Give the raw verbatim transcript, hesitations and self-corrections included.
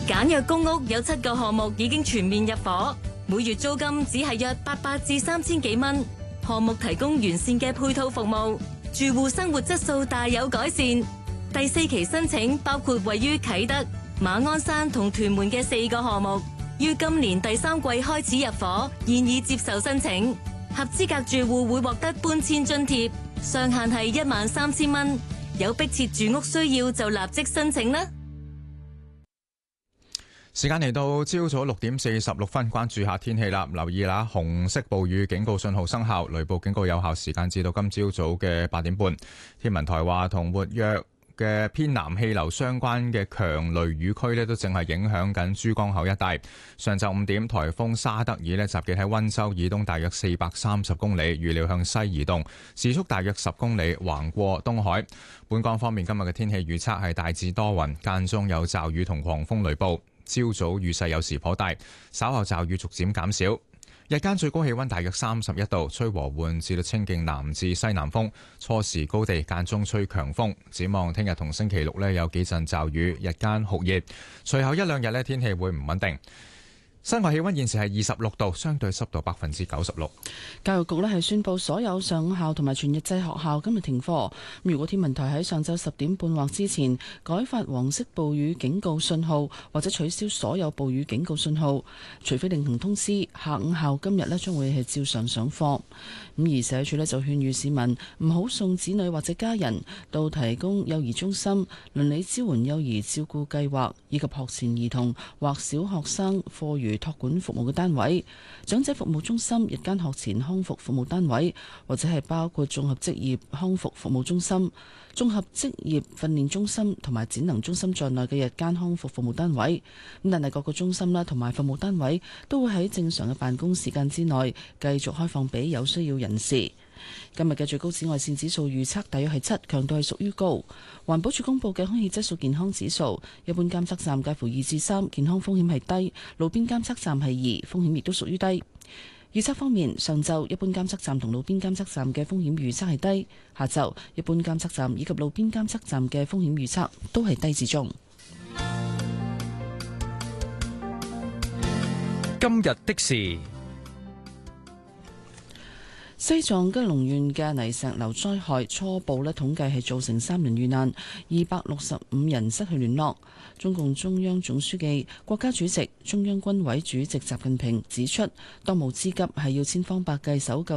簡約公屋有七個項目已經全面入伙，每月租金只係約八百至三千幾蚊。項目提供完善嘅配套服務，住戶生活質素大有改善。第四期申請包括位於啟德、馬鞍山同屯門嘅四個項目，於今年第三季開始入伙，現已接受申請。合資格住戶會獲得搬遷津貼，上限係一萬三千蚊。有迫切住屋需要就立即申請啦。 時間嚟到朝早六點四十六分，關注下天氣啦。留意啦，紅色暴雨警告信號生效，雷暴警告有效時間至到今朝早嘅八點半。天文台話，同活躍嘅偏南氣流相關嘅強雷雨區呢，都正係影響緊珠江口一帶。上晝五點，颱風沙德爾呢集結喺溫州以東大約四百三十公里，預料向西移動，時速大約十公里，橫過東海。本港方面，今日嘅天氣預測係大致多雲，間中有驟雨同狂風雷暴。朝早雨勢有時頗大，稍後驟雨逐漸減少。日間最高氣溫大約三十一度，吹和緩至到清勁南至西南風，初時高地間中吹強風。展望聽日同星期六呢，有幾陣驟雨，日間酷熱，隨後一兩日呢，天氣會唔穩定。室外氣溫現時係二十六度，相對濕度百分之九十六。 教育局呢係宣布所有上午校同埋全日制學校今日停課。如果天文台喺上晝十點半或之前改發黃色暴雨警告信號，或者取消所有暴雨警告信號，除非另行通知，下午校今日呢將會係照常上課。咁而社署呢就勸喻市民唔好送子女或者家人到提供幼兒中心、鄰里支援幼兒照顧計劃以及學前兒童或小學生課餘託管服務嘅單位、長者服務中心、日間學前康復服務單位，或者係包括綜合職業康復服務中心、綜合職業訓練中心同埋展能中心在內嘅日間康復服務單位。咁但係各個中心啦同埋服務單位都會喺正常嘅辦公時間之內繼續開放俾有需要人士。今日嘅最高紫外線指數預測大約係七，強度係屬於高。環保署公布嘅空氣質素健康指數，一般監測站介乎二至三，健康風險係低；路邊監測站係二，風險亦都屬於低。預測方面，上晝一般監測站同路邊監測站嘅風險預測係低，下晝一般監測站以及路邊監測站嘅風險預測都係低至中。 今日的事。 西藏吉隆縣嘅泥石流災害初步咧統計係造成三人遇難，二百六十五人失去聯絡。中共中央總書記、國家主席、中央軍委主席習近平指出，當務之急係要千方百計搜救